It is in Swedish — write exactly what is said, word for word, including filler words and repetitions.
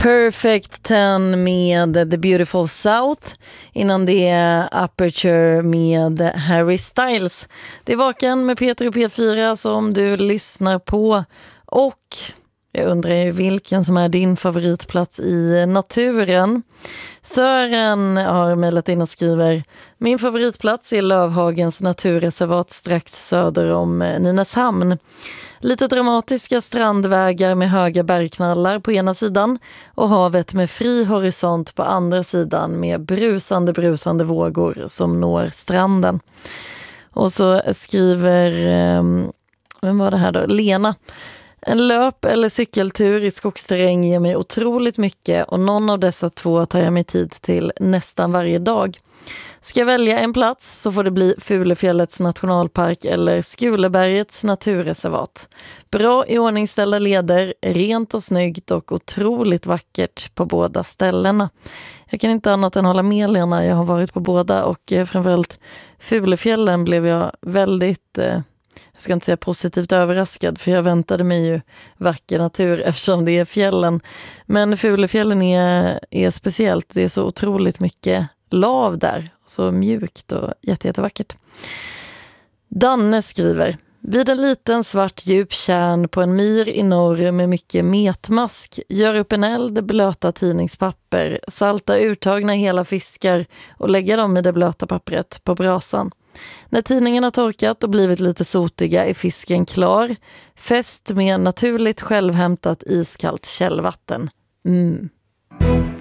Perfect ten med The Beautiful South. Innan det är Aperture med Harry Styles. Det är Vaken med Peter och P fyra som du lyssnar på. Och jag undrar ju vilken som är din favoritplats i naturen. Sören har mejlat in och skriver: min favoritplats är Lövhagens naturreservat strax söder om Nynäshamn. Lite dramatiska strandvägar med höga bergknallar på ena sidan och havet med fri horisont på andra sidan med brusande brusande vågor som når stranden. Och så skriver, vem var det här då? Lena. En löp- eller cykeltur i skogsterräng ger mig otroligt mycket och någon av dessa två tar jag mig tid till nästan varje dag. Ska jag välja en plats så får det bli Fulefjällets nationalpark eller Skulebergets naturreservat. Bra iordningställda leder, rent och snyggt och otroligt vackert på båda ställena. Jag kan inte annat än hålla med Lena, jag har varit på båda och framförallt Fulefjällen blev jag väldigt... Eh, Jag ska inte säga positivt överraskad, för jag väntade mig ju vacker natur eftersom det är fjällen. Men Fulefjällen är, är speciellt. Det är så otroligt mycket lav där. Så mjukt och jätte, jättevackert. Danne skriver: vid en liten svart djup kärn på en myr i norr med mycket metmask, gör upp en eld, blöta tidningspapper, salta uttagna hela fiskar och lägga dem i det blöta pappret på brasan. När tidningen har torkat och blivit lite sotiga är fisken klar, fäst med naturligt självhämtat iskallt källvatten. Mm.